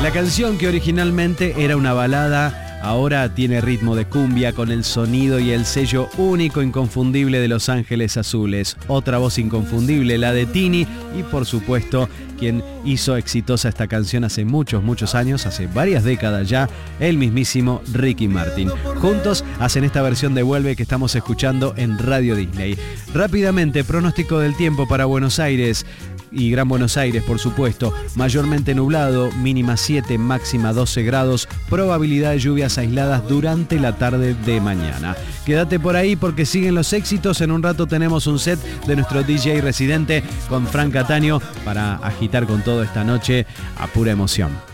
La canción, que originalmente era una balada, ahora tiene ritmo de cumbia con el sonido y el sello único, inconfundible de Los Ángeles Azules. Otra voz inconfundible, la de Tini, y por supuesto quien hizo exitosa esta canción hace muchos años, hace varias décadas ya, el mismísimo Ricky Martin. Juntos hacen esta versión de Vuelve que estamos escuchando en Radio Disney. Rápidamente, pronóstico del tiempo para Buenos Aires y Gran Buenos Aires, por supuesto. Mayormente nublado, mínima 7, máxima 12 grados, probabilidad de lluvias aisladas durante la tarde de mañana. Quédate por ahí porque siguen los éxitos. En un rato tenemos un set de nuestro DJ residente con Frank Cataño para agitar con todo esta noche a pura emoción.